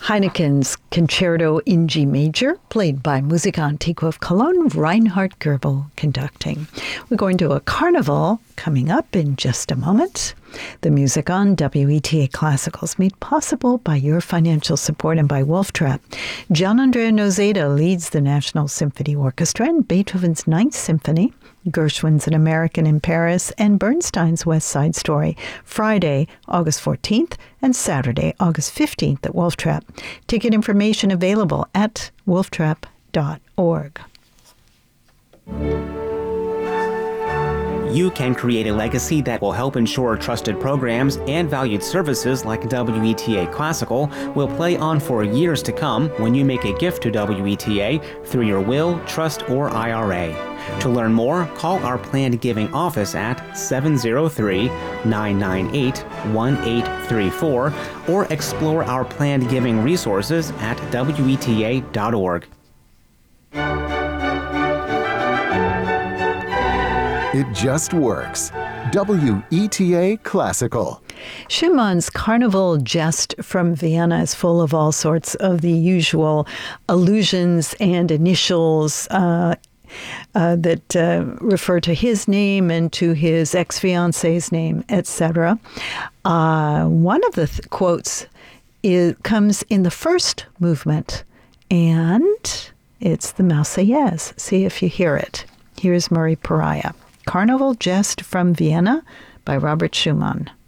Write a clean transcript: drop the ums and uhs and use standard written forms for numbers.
Heineken's Concerto in G Major, played by Musica Antiqua of Cologne, Reinhard Goebel conducting. We're going to a carnival coming up in just a moment. The music on WETA Classical is made possible by your financial support and by Wolf Trap. Gian Andrea Nozeda leads the National Symphony Orchestra in Beethoven's Ninth Symphony, Gershwin's An American in Paris, and Bernstein's West Side Story, Friday, August 14th, and Saturday, August 15th at Wolf Trap. Ticket information available at wolftrap.org. You can create a legacy that will help ensure trusted programs and valued services like WETA Classical will play on for years to come when you make a gift to WETA through your will, trust, or IRA. To learn more, call our planned giving office at 703-998-1834 or explore our planned giving resources at WETA.org. It just works. WETA Classical. Schumann's Carnival Jest from Vienna is full of all sorts of the usual allusions and initials that refer to his name and to his ex-fiance's name, etc. One of the quotes comes in the first movement, and it's the Marseillaise. See if you hear it. Here's Murray Pariah. Carnival Jest from Vienna by Robert Schumann.